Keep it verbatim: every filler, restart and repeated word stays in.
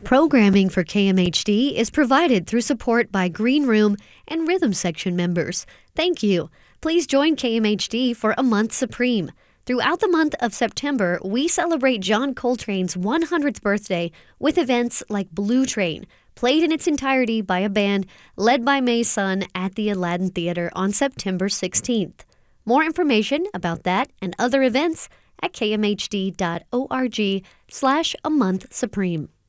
Programming for K M H D is provided through support by Green Room and Rhythm Section members. Thank you. Please join K M H D for a month supreme. Throughout the month of September, we celebrate John Coltrane's one hundredth birthday with events like Blue Train, played in its entirety by a band led by May Sun at the Aladdin Theater on September sixteenth. More information about that and other events at kmhd.org slash a month supreme.